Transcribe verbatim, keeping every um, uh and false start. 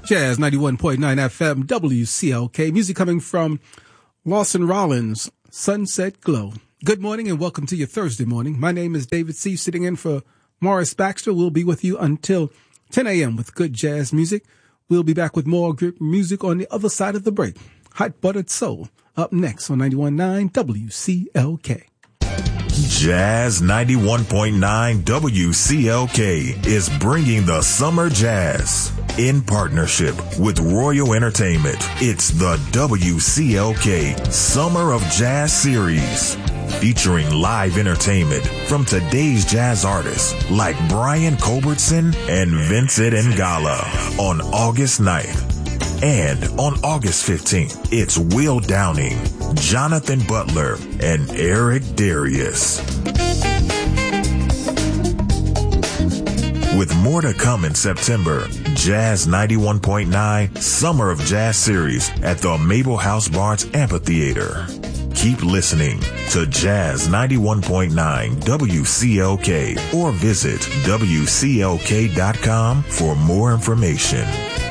Jazz ninety-one point nine F M, W C L K. Music coming from Lawson Rollins, Sunset Glow. Good morning and welcome to your Thursday morning. My name is David C. Sitting in for Morris Baxter. We'll be with you until ten a.m. with good jazz music. We'll be back with more good music on the other side of the break. Hot Buttered Soul up next on ninety-one point nine W C L K. Jazz ninety-one point nine W C L K is bringing the summer jazz in partnership with Royal Entertainment. It's the W C L K Summer of Jazz Series, featuring live entertainment from today's jazz artists like Brian Culbertson and Vincent Ngala on August ninth. And on August fifteenth, it's Will Downing, Jonathan Butler, and Eric Darius. With more to come in September, Jazz ninety-one point nine Summer of Jazz Series at the Mabel House Barnes Amphitheater. Keep listening to Jazz ninety-one point nine W C L K or visit W C L K dot com for more information.